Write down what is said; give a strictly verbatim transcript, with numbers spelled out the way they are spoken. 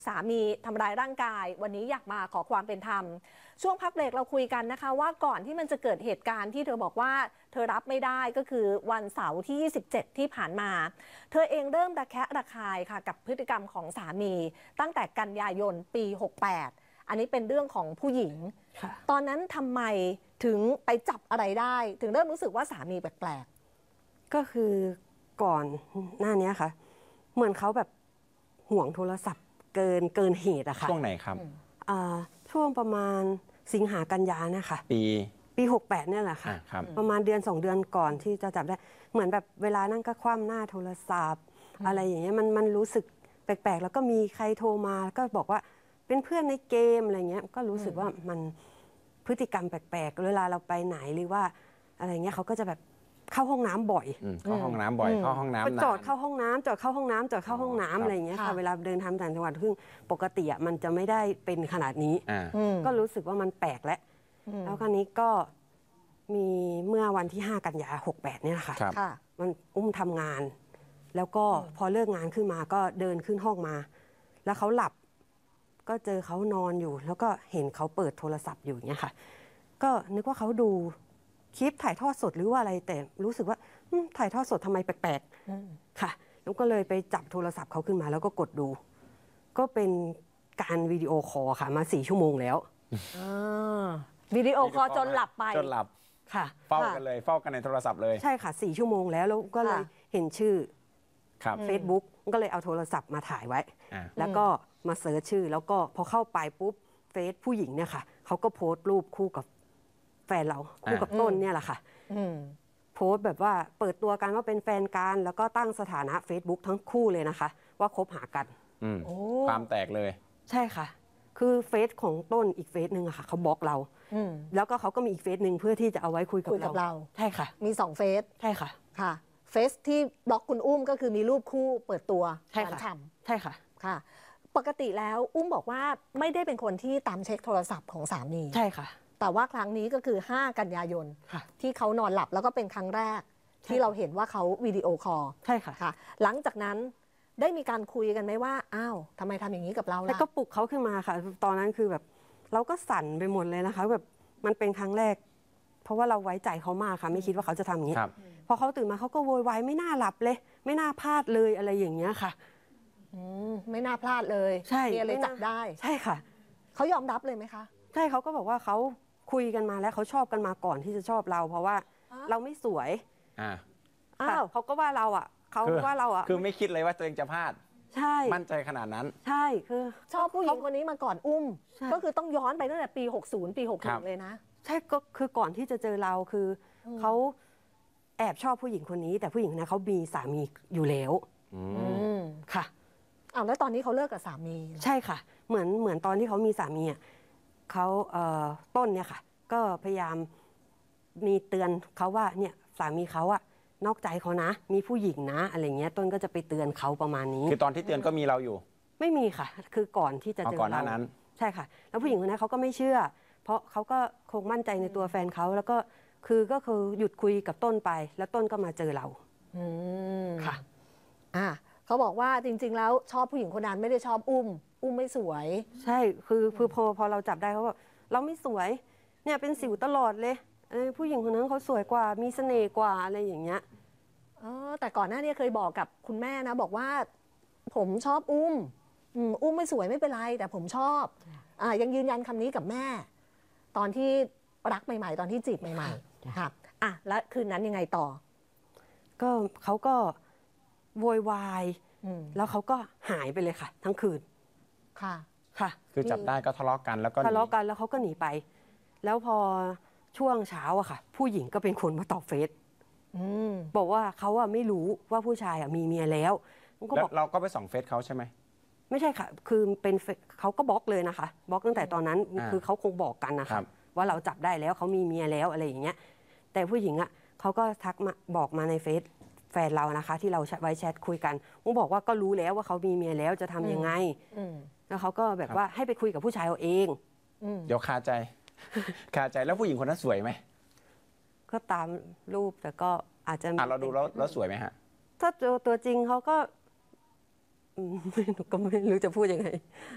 สามีทำร้ายร่างกายวันนี้อยากมาขอความเป็นธรรมช่วงพักเบรกเราคุยกันนะคะว่าก่อนที่มันจะเกิดเหตุการณ์ที่เธอบอกว่าเธอรับไม่ได้ก็คือวันเสาร์ที่ยี่สิบเจ็ดที่ผ่านมาเธอเองเริ่มระแคะระคายค่ะกับพฤติกรรมของสามีตั้งแต่กันยายนปีหกแปดอันนี้เป็นเรื่องของผู้หญิงตอนนั้นทำไมถึงไปจับอะไรได้ถึงเริ่มรู้สึกว่าสามีแปลกๆก็คือก่อนหน้านี้ค่ะเหมือนเขาแบบห่วงโทรศัพท์เกินเกินเหตุอะค่ะช่วงไหนครับอ่าช่วงประมาณสิงหากันยาเนี่ยค่ะปีปีหกแปดเนี่ยแหละค่ะประมาณเดือนสองเดือนก่อนที่จะจับได้เหมือนแบบเวลานั่งก็คว่ำหน้าโทรศัพท์อะไรอย่างเงี้ยมันมันรู้สึกแปลกๆแล้วก็มีใครโทรมาก็บอกว่าเป็นเพื่อนในเกมอะไรเงี้ยก็รู้สึกว่ามันพฤติกรรมแปลกๆเวลาเราไปไหนหรือว่าอะไรเงี้ยเขาก็จะแบบเข้าห้องน้ำบ่อยเข้าห้องน้ำบ่อยเข้าห้องน้ำจอดเข้าห้องน้ำจอดเข้าห้องน้ำจอดเข้าห้องน้ำอะไรอย่างเงี้ยค่ะเวลาเดินทางต่างจังหวัดซึ่งปกติอ่ะมันจะไม่ได้เป็นขนาดนี้ก็รู้สึกว่ามันแปลกแล้วแล้วคราวนี้ก็มีเมื่อวันที่ห้ากันยาหกแปดเนี่ยค่ะมันอุ้มทำงานแล้วก็พอเลิกงานขึ้นมาก็เดินขึ้นห้องมาแล้วเขาหลับก็เจอเขานอนอยู่แล้วก็เห็นเขาเปิดโทรศัพท์อยู่อย่างเงี้ยค่ะก็นึกว่าเขาดูคลิปถ่ายทอดสดหรือว่าอะไรแต่รู้สึกว่าถ่ายทอดสดทำไมแปลกๆค่ะแล้วก็เลยไปจับโทรศัพท์เขาขึ้นมาแล้วก็กดดูก็เป็นการวิดีโอคอลค่ะมาสี่ชั่วโมงแล้ววิดีโอคอลจนหลับไปจนหลับค่ะเฝ้ากันเลยเฝ้ากันในโทรศัพท์เลยใช่ค่ะสี่ชั่วโมงแล้วแล้วก็เลยเห็นชื่อเฟซบุ๊กก็เลยเอาโทรศัพท์มาถ่ายไว้แล้วก็มาเสิร์ชชื่อแล้วก็พอเข้าไปปุ๊บเฟซผู้หญิงเนี่ยค่ะเขาก็โพสต์รูปคู่กับแฟนเราคู่กับต้นเนี่ยแหละค่ะโพสต์แบบว่าเปิดตัวกันว่าเป็นแฟนกันแล้วก็ตั้งสถานะ Facebook ทั้งคู่เลยนะคะว่าคบหากันความแตกเลยใช่ค่ะคือเฟซของต้นอีกเฟซหนึ่งอะค่ะเขาบล็อกเราแล้วก็เขาก็มีอีกเฟซหนึ่งเพื่อที่จะเอาไว้คุยกับเราใช่ค่ะมีสองเฟซใช่ค่ะค่ะเฟซที่บล็อกคุณอุ้มก็คือมีรูปคู่เปิดตัวใช่ค่ะใช่ค่ะค่ะปกติแล้วอุ้มบอกว่าไม่ได้เป็นคนที่ตามเช็คโทรศัพท์ของสามีใช่ค่ะแต่ว่าครั้งนี้ก็คือห้ากันยายนที่เขานอนหลับแล้วก็เป็นครั้งแรกที่เราเห็นว่าเขาวิดีโอคอลใช่ค่ะค่ะหลังจากนั้นได้มีการคุยกันไหมว่าอ้าวทำไมทำอย่างนี้กับเราล่ะแล้วก็ปลุกเขาขึ้นมาค่ะตอนนั้นคือแบบเราก็สั่นไปหมดเลยนะคะแบบมันเป็นครั้งแรกเพราะว่าเราไว้ใจเขามากค่ะไม่คิดว่าเขาจะทำอย่างนี้พอเขาตื่นมาเขาก็โวยวายไม่น่าหลับเลยไม่น่าพลาดเลยอะไรอย่างเงี้ยค่ะไม่น่าพลาดเลยใช่มีอะไรจับได้ใช่ค่ะเขายอมรับเลยไหมคะใช่เขาก็บอกว่าเขาคุยกันมาแล้วเขาชอบกันมาก่อนที่จะชอบเรา เพราะว่าเราไม่สวยอ้าวเขาก็ว่าเราอ่ะเขาว่าเราอ่ะคือไม่คิดเลยว่าตัวเองจะพลาดใช่มั่นใจขนาดนั้นใช่คือชอบผู้หญิงคนนี้มาก่อนอุ้มก็คือต้องย้อนไปตั้งแต่ปีหกสิบปีหกสิบเลยนะใช่ก็คือก่อนที่จะเจอเราคือเขาแอบชอบผู้หญิงคนนี้แต่ผู้หญิงคนนั้นเขามีสามีอยู่แล้วค่ะอ้าวแล้วตอนนี้เขาเลิกกับสามีใช่ค่ะเหมือนเหมือนตอนที่เขามีสามีอ่ะเขาเอ่อต้นเนี่ยค่ะก็พยายามมีเตือนเขาว่าเนี่ยสามีเขาอะนอกใจเขานะมีผู้หญิงนะอะไรเงี้ยต้นก็จะไปเตือนเขาประมาณนี้คือตอนที่เตือนก็มีเราอยู่ไม่มีค่ะคือก่อนที่จะเจอเราก่อนหน้านั้นใช่ค่ะแล้วผู้หญิงคนนั้นเขาก็ไม่เชื่อเพราะเขาก็คงมั่นใจในตัวแฟนเขาแล้วก็คือก็คือหยุดคุยกับต้นไปแล้วต้นก็มาเจอเราค่ะอ่าเขาบอกว่าจริงๆแล้วชอบผู้หญิงคนนั้นไม่ได้ชอบอุ้มอุ้มไม่สวยใช่คือคือพอพอเราจับได้เขาบอกเราไม่สวยเนี่ยเป็นสิวตลอดเลยผู้หญิงคนนั้นเขาสวยกว่ามีเสน่ห์กว่าอะไรอย่างเงี้ยเออแต่ก่อนหน้านี้เคยบอกกับคุณแม่นะบอกว่าผมชอบอุ้มอุ้มไม่สวยไม่เป็นไรแต่ผมชอบอ่ายังยืนยันคำนี้กับแม่ตอนที่รักใหม่ๆตอนที่จีบใหม่ๆครับอ่ะแล้วคืนนั้นยังไงต่อก็เขาก็โวยวายแล้วเขาก็หายไปเลยค่ะทั้งคืนค่ะค่ะคือจับได้ก็ทะเลาะกันแล้วก็ทะเลาะกันแล้วเขาก็หนีไปแล้วพอช่วงเช้าอะค่ะผู้หญิงก็เป็นคนมาตอบเฟซบอกว่าเขาอะไม่รู้ว่าผู้ชายอะมีเมียแล้วแล้วเราก็ไปส่องเฟซเขาใช่ไหมไม่ใช่ค่ะคือเป็นเขาก็บล็อกเลยนะคะบล็อกตั้งแต่ตอนนั้นคือเขาคงบอกกันนะคะว่าเราจับได้แล้วเขามีเมียแล้วอะไรอย่างเงี้ยแต่ผู้หญิงอะเขาก็ทักมาบอกมาในเฟซแฟนเรานะคะที่เราไว้แชทคุยกันมุกบอกว่าก็รู้แล้วว่าเขามีเมียแล้วจะทำยังไงแล้วเขาก็แบบว่าให้ไปคุยกับผู้ชายเอาเองเดี๋ยวคาใจคาใจแล้วผู้หญิงคนนั้นสวยไหมก็ตามรูปแต่ก็อาจจะอ่ะเราดูแล้วแล้วสวยไหมฮะถ้าตัวตัวจริงเขาก็หนูก็ไม่รู้จะพูดยังไง